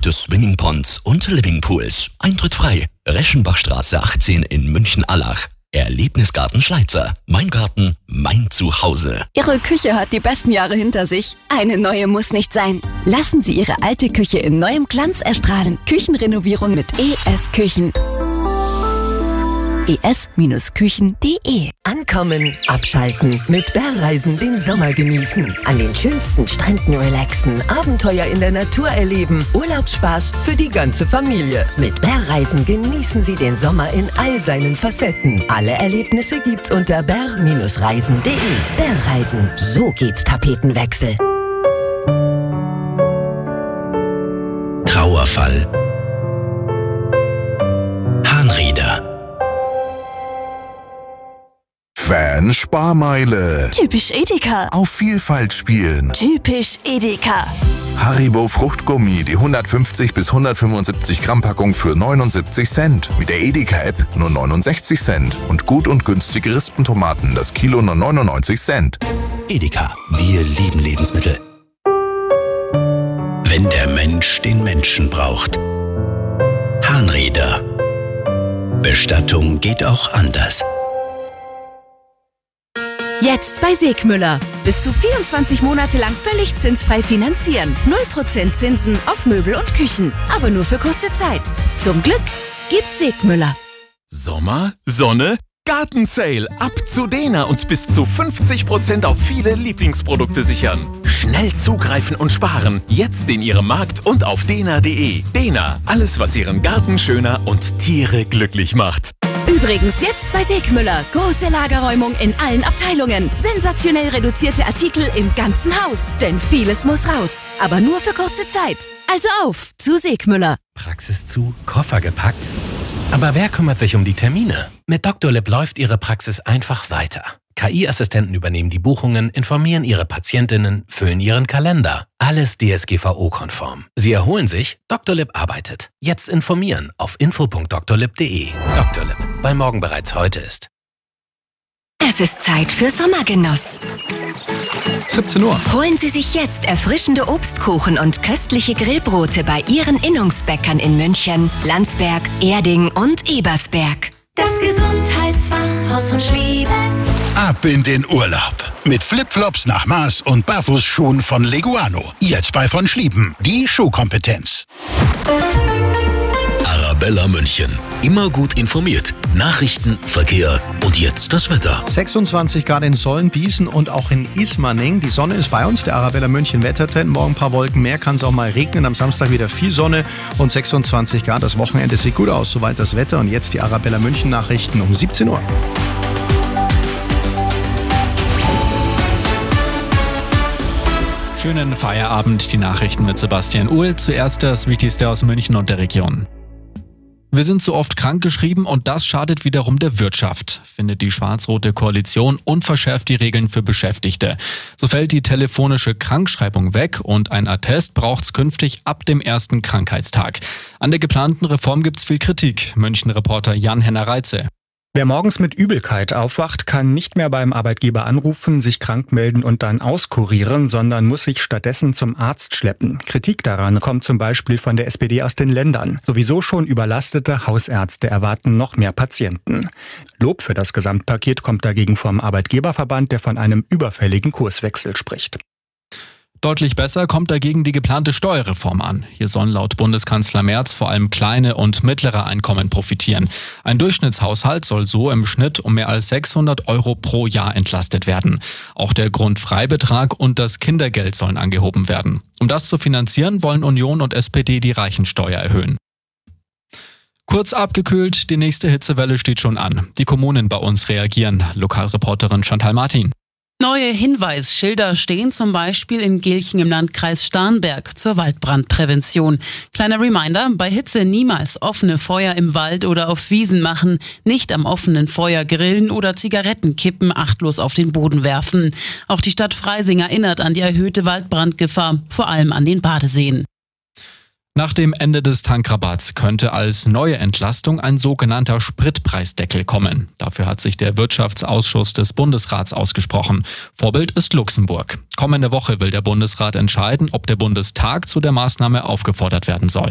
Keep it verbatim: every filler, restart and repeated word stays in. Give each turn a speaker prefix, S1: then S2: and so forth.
S1: des Swimmingponds und Livingpools. Eintritt frei. Reschenbachstraße achtzehn in München-Allach. Erlebnisgarten Schleizer. Mein Garten, mein Zuhause.
S2: Ihre Küche hat die besten Jahre hinter sich. Eine neue muss nicht sein. Lassen Sie Ihre alte Küche in neuem Glanz erstrahlen. Küchenrenovierung mit E S Küchen. e s Küchen punkt de.
S3: Ankommen, abschalten, mit Bärreisen den Sommer genießen. An den schönsten Stränden relaxen, Abenteuer in der Natur erleben, Urlaubsspaß für die ganze Familie. Mit Bärreisen genießen Sie den Sommer in all seinen Facetten. Alle Erlebnisse gibt's unter bär Reisen punkt de. Bärreisen, so geht Tapetenwechsel.
S4: Trauerfall. Harnrieder.
S5: Fan-Sparmeile.
S2: Typisch Edeka.
S5: Auf Vielfalt spielen.
S2: Typisch Edeka.
S5: Haribo Fruchtgummi, die hundertfünfzig bis hundertfünfundsiebzig Gramm Packung für neunundsiebzig Cent. Mit der Edeka-App nur neunundsechzig Cent. Und gut und günstige Rispentomaten, das Kilo nur neunundneunzig Cent.
S4: Edeka, wir lieben Lebensmittel. Wenn der Mensch den Menschen braucht. Harnrieder. Bestattung geht auch anders.
S6: Jetzt bei Segmüller. Bis zu vierundzwanzig Monate lang völlig zinsfrei finanzieren. null Prozent Zinsen auf Möbel und Küchen. Aber nur für kurze Zeit. Zum Glück gibt Segmüller.
S7: Sommer, Sonne, Gartensale. Ab zu Dena und bis zu fünfzig Prozent auf viele Lieblingsprodukte sichern. Schnell zugreifen und sparen. Jetzt in Ihrem Markt und auf dena punkt de. Dena, alles was Ihren Garten schöner und Tiere glücklich macht.
S6: Übrigens jetzt bei Segmüller. Große Lagerräumung in allen Abteilungen. Sensationell reduzierte Artikel im ganzen Haus. Denn vieles muss raus. Aber nur für kurze Zeit. Also auf zu Segmüller.
S8: Praxis zu, Koffer gepackt? Aber wer kümmert sich um die Termine? Mit Doktorlib läuft Ihre Praxis einfach weiter. K I-Assistenten übernehmen die Buchungen, informieren Ihre Patientinnen, füllen Ihren Kalender. Alles D S G V O-konform. Sie erholen sich, Doktorlib arbeitet. Jetzt informieren auf info punkt doktorlib punkt de. Doktorlib, weil morgen bereits heute ist.
S2: Es ist Zeit für Sommergenuss.
S9: siebzehn Uhr.
S2: Holen Sie sich jetzt erfrischende Obstkuchen und köstliche Grillbrote bei Ihren Innungsbäckern in München, Landsberg, Erding und Ebersberg.
S10: Das Gesundheitsfachhaus von Schlieben.
S11: Ab in den Urlaub. Mit Flipflops nach Maß und Barfußschuhen von Leguano. Jetzt bei von Schlieben. Die Schuhkompetenz.
S4: Arabella München. Immer gut informiert. Nachrichten, Verkehr und jetzt das Wetter.
S9: sechsundzwanzig Grad in Sollen-Biesen und auch in Ismaning. Die Sonne ist bei uns, der Arabella München Wettertrend. Morgen ein paar Wolken mehr, kann es auch mal regnen. Am Samstag wieder viel Sonne und sechsundzwanzig Grad. Das Wochenende sieht gut aus. Soweit das Wetter. Und jetzt die Arabella München Nachrichten um siebzehn Uhr.
S12: Schönen Feierabend, die Nachrichten mit Sebastian Uhl. Zuerst das Wichtigste aus München und der Region. Wir sind zu oft krankgeschrieben und das schadet wiederum der Wirtschaft, findet die schwarz-rote Koalition und verschärft die Regeln für Beschäftigte. So fällt die telefonische Krankschreibung weg und ein Attest braucht's künftig ab dem ersten Krankheitstag. An der geplanten Reform gibt's viel Kritik. München-Reporter Jan-Henner Reitze.
S13: Wer morgens mit Übelkeit aufwacht, kann nicht mehr beim Arbeitgeber anrufen, sich krank melden und dann auskurieren, sondern muss sich stattdessen zum Arzt schleppen. Kritik daran kommt zum Beispiel von der S P D aus den Ländern. Sowieso schon überlastete Hausärzte erwarten noch mehr Patienten. Lob für das Gesamtpaket kommt dagegen vom Arbeitgeberverband, der von einem überfälligen Kurswechsel spricht.
S12: Deutlich besser kommt dagegen die geplante Steuerreform an. Hier sollen laut Bundeskanzler Merz vor allem kleine und mittlere Einkommen profitieren. Ein Durchschnittshaushalt soll so im Schnitt um mehr als sechshundert Euro pro Jahr entlastet werden. Auch der Grundfreibetrag und das Kindergeld sollen angehoben werden. Um das zu finanzieren, wollen Union und S P D die Reichensteuer erhöhen. Kurz abgekühlt, die nächste Hitzewelle steht schon an. Die Kommunen bei uns reagieren. Lokalreporterin Chantal Martin.
S14: Neue Hinweisschilder stehen zum Beispiel in Gilchen im Landkreis Starnberg zur Waldbrandprävention. Kleiner Reminder, bei Hitze niemals offene Feuer im Wald oder auf Wiesen machen, nicht am offenen Feuer grillen oder Zigarettenkippen achtlos auf den Boden werfen. Auch die Stadt Freising erinnert an die erhöhte Waldbrandgefahr, vor allem an den Badeseen.
S12: Nach dem Ende des Tankrabatts könnte als neue Entlastung ein sogenannter Spritpreisdeckel kommen. Dafür hat sich der Wirtschaftsausschuss des Bundesrats ausgesprochen. Vorbild ist Luxemburg. Kommende Woche will der Bundesrat entscheiden, ob der Bundestag zu der Maßnahme aufgefordert werden soll.